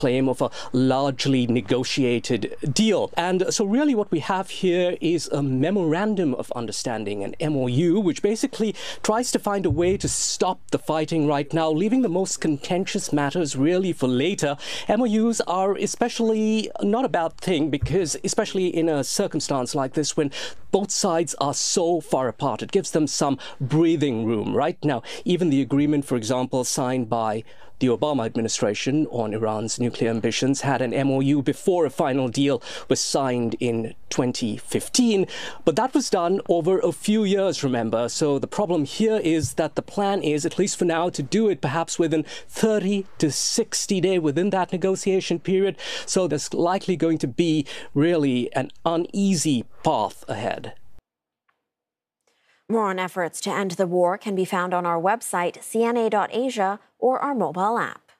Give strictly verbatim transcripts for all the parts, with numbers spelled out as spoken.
claim of a largely negotiated deal. And so really what we have here is a memorandum of understanding, an M O U, which basically tries to find a way to stop the fighting right now, leaving the most contentious matters really for later. M O Us are especially not a bad thing because, especially in a circumstance like this, when both sides are so far apart, it gives them some breathing room. Right now, even the agreement, for example, signed by the Obama administration on Iran's nuclear ambitions had an M O U before a final deal was signed in twenty fifteen. But that was done over a few years, remember. So the problem here is that the plan is, at least for now, to do it perhaps within thirty to sixty days within that negotiation period. So there's likely going to be really an uneasy path ahead. More on efforts to end the war can be found on our website, C N A dot Asia, or our mobile app.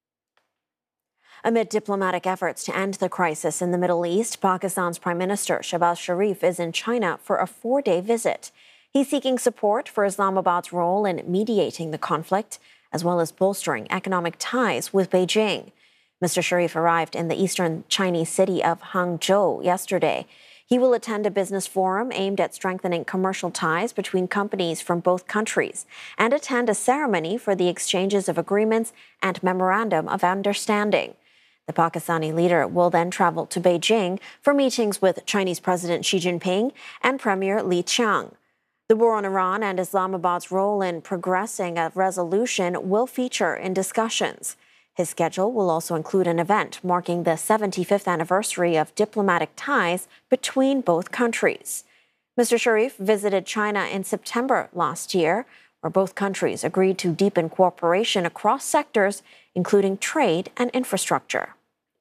Amid diplomatic efforts to end the crisis in the Middle East, Pakistan's Prime Minister Shehbaz Sharif is in China for a four-day visit. He's seeking support for Islamabad's role in mediating the conflict, as well as bolstering economic ties with Beijing. Mister Sharif arrived in the eastern Chinese city of Hangzhou yesterday. He will attend a business forum aimed at strengthening commercial ties between companies from both countries and attend a ceremony for the exchanges of agreements and memorandum of understanding. The Pakistani leader will then travel to Beijing for meetings with Chinese President Xi Jinping and Premier Li Qiang. The war on Iran and Islamabad's role in progressing a resolution will feature in discussions. His schedule will also include an event marking the seventy-fifth anniversary of diplomatic ties between both countries. Mister Sharif visited China in September last year, where both countries agreed to deepen cooperation across sectors, including trade and infrastructure.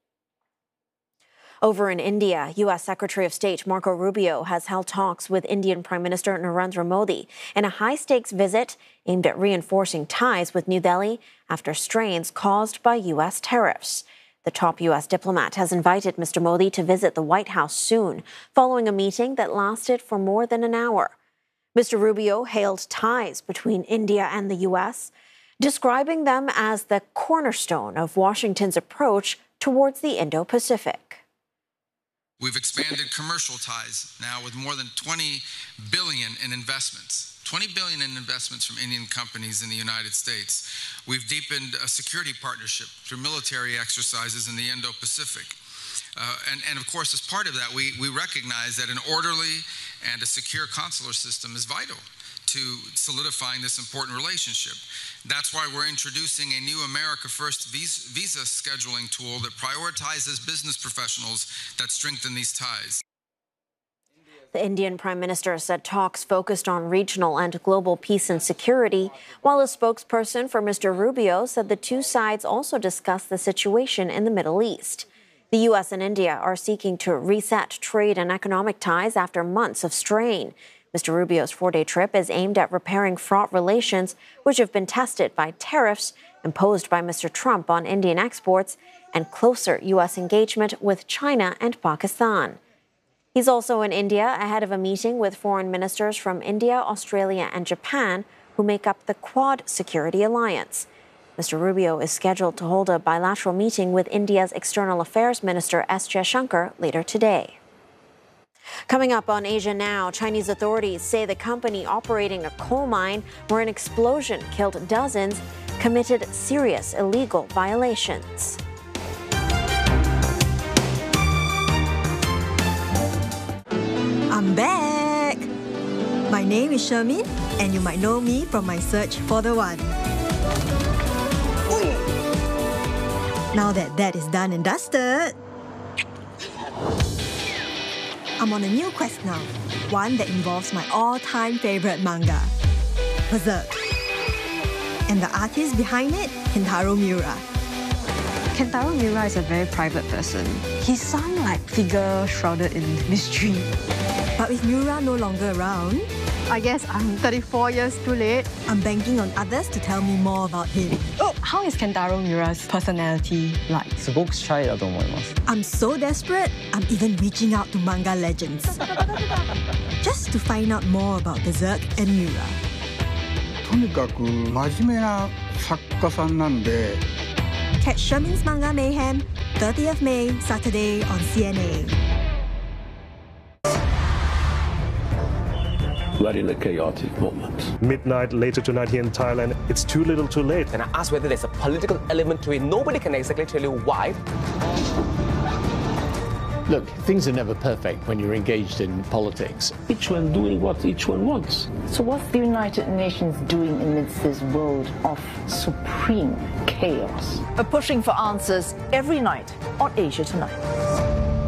Over in India, U S Secretary of State Marco Rubio has held talks with Indian Prime Minister Narendra Modi in a high-stakes visit aimed at reinforcing ties with New Delhi after strains caused by U S tariffs. The top U S diplomat has invited Mister Modi to visit the White House soon, following a meeting that lasted for more than an hour. Mister Rubio hailed ties between India and the U S, describing them as the cornerstone of Washington's approach towards the Indo-Pacific. We've expanded commercial ties now with more than twenty billion dollars in investments. twenty billion dollars in investments from Indian companies in the United States. We've deepened a security partnership through military exercises in the Indo-Pacific. Uh, and, and of course, as part of that, we, we recognize that an orderly and a secure consular system is vital to solidifying this important relationship. That's why we're introducing a new America First visa, visa scheduling tool that prioritizes business professionals that strengthen these ties. The Indian Prime Minister said talks focused on regional and global peace and security, while a spokesperson for Mister Rubio said the two sides also discussed the situation in the Middle East. The U S and India are seeking to reset trade and economic ties after months of strain. Mister Rubio's four-day trip is aimed at repairing fraught relations, which have been tested by tariffs imposed by Mister Trump on Indian exports and closer U S engagement with China and Pakistan. He's also in India ahead of a meeting with foreign ministers from India, Australia, and Japan, who make up the Quad Security Alliance. Mister Rubio is scheduled to hold a bilateral meeting with India's External Affairs Minister S. Jaishankar later today. Coming up on Asia Now, Chinese authorities say the company operating a coal mine where an explosion killed dozens committed serious illegal violations. I'm back! My name is Shermin, and you might know me from my search for the one. Now that that is done and dusted, I'm on a new quest now, one that involves my all-time favorite manga, Berserk. And the artist behind it, Kentaro Miura. Kentaro Miura is a very private person. He's some like figure shrouded in mystery. But with Miura no longer around, I guess I'm thirty-four years too late. I'm banking on others to tell me more about him. Oh, how is Kentaro Miura's personality like? I'm so desperate, I'm even reaching out to manga legends. Just to find out more about Berserk and Miura. とにかく真面目な作家さんなんで、 Catch Sherman's Manga Mayhem, thirtieth of May, Saturday on C N A. We're in a chaotic moment. Midnight later tonight here in Thailand, it's too little too late. And I asked whether there's a political element to it. Nobody can exactly tell you why. Look, things are never perfect when you're engaged in politics. Each one doing what each one wants. So what's the United Nations doing amidst this world of supreme chaos? We're pushing for answers every night on Asia Tonight.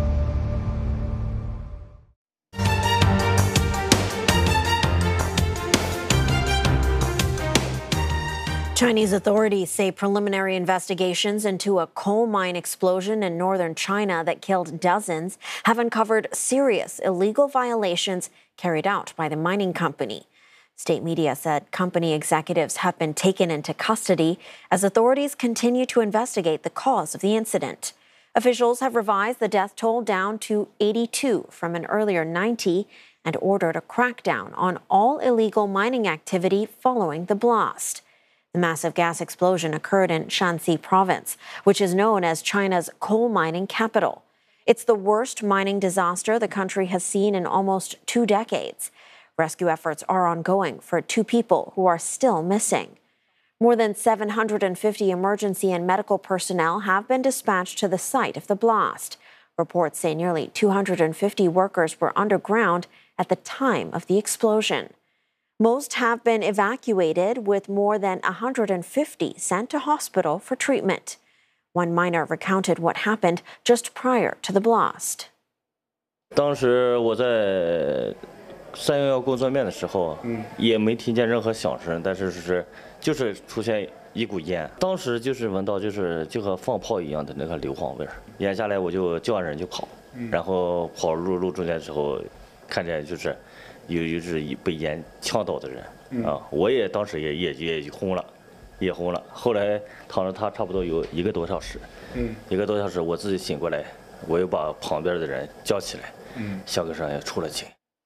Chinese authorities say preliminary investigations into a coal mine explosion in northern China that killed dozens have uncovered serious illegal violations carried out by the mining company. State media said company executives have been taken into custody as authorities continue to investigate the cause of the incident. Officials have revised the death toll down to eighty-two from an earlier ninety and ordered a crackdown on all illegal mining activity following the blast. The massive gas explosion occurred in Shanxi province, which is known as China's coal mining capital. It's the worst mining disaster the country has seen in almost two decades. Rescue efforts are ongoing for two people who are still missing. More than seven hundred fifty emergency and medical personnel have been dispatched to the site of the blast. Reports say nearly two hundred fifty workers were underground at the time of the explosion. Most have been evacuated, with more than one hundred fifty sent to hospital for treatment. One miner recounted what happened just prior to the blast. 当时我在三幺幺工作面的时候，嗯，也没听见任何响声，但是是就是出现一股烟，当时就是闻到就是就和放炮一样的那个硫磺味儿，烟下来我就叫人就跑，然后跑入路中间之后，看见就是。 有有是被烟呛到的人、嗯、啊，我也当时也也也轰了，也轰了。后来躺着他差不多有一个多小时，嗯，一个多小时，我自己醒过来，我又把旁边的人叫起来，嗯，小哥上也出了警。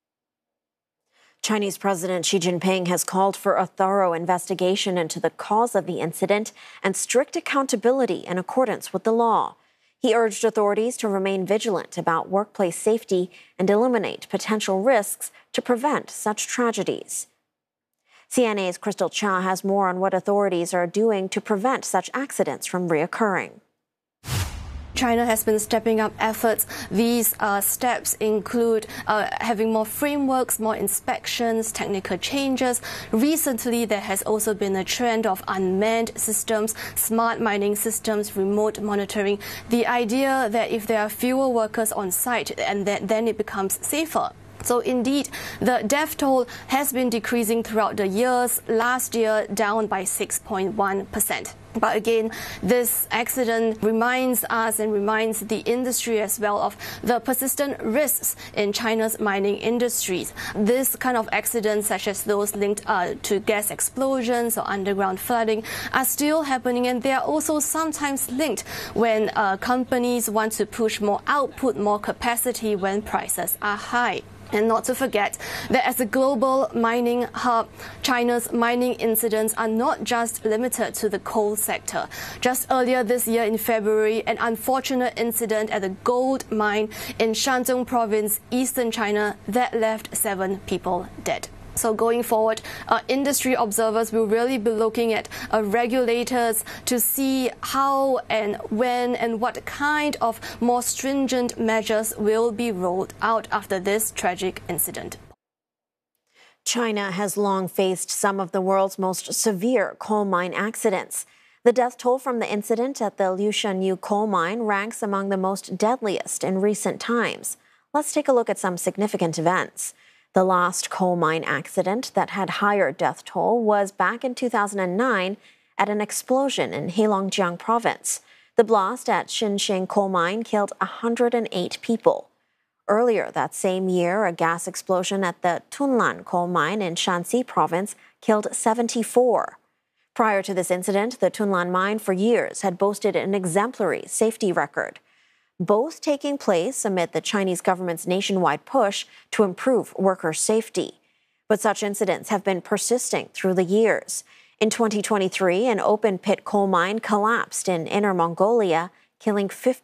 Chinese President Xi Jinping has called for a thorough investigation into the cause of the incident and strict accountability in accordance with the law. He urged authorities to remain vigilant about workplace safety and eliminate potential risks to prevent such tragedies. C N A's Crystal Cha has more on what authorities are doing to prevent such accidents from reoccurring. China has been stepping up efforts. These uh, steps include uh, having more frameworks, more inspections, technical changes. Recently, there has also been a trend of unmanned systems, smart mining systems, remote monitoring. The idea that if there are fewer workers on site, and that, then it becomes safer. So indeed, the death toll has been decreasing throughout the years. Last year, down by six point one percent. But again, this accident reminds us and reminds the industry as well of the persistent risks in China's mining industries. This kind of accidents, such as those linked uh, to gas explosions or underground flooding, are still happening, and they are also sometimes linked when uh, companies want to push more output, more capacity when prices are high. And not to forget that as a global mining hub, China's mining incidents are not just limited to the coal sector. Just earlier this year in February, an unfortunate incident at a gold mine in Shandong province, eastern China, that left seven people dead. So going forward, uh, industry observers will really be looking at uh, regulators to see how and when and what kind of more stringent measures will be rolled out after this tragic incident. China has long faced some of the world's most severe coal mine accidents. The death toll from the incident at the Liushanyu coal mine ranks among the most deadliest in recent times. Let's take a look at some significant events. The last coal mine accident that had higher death toll was back in two thousand nine at an explosion in Heilongjiang province. The blast at Xinsheng coal mine killed one hundred eight people. Earlier that same year, a gas explosion at the Tunlan coal mine in Shanxi province killed seventy-four. Prior to this incident, the Tunlan mine for years had boasted an exemplary safety record, both taking place amid the Chinese government's nationwide push to improve worker safety. But such incidents have been persisting through the years. In twenty twenty-three, an open pit coal mine collapsed in Inner Mongolia, killing fifty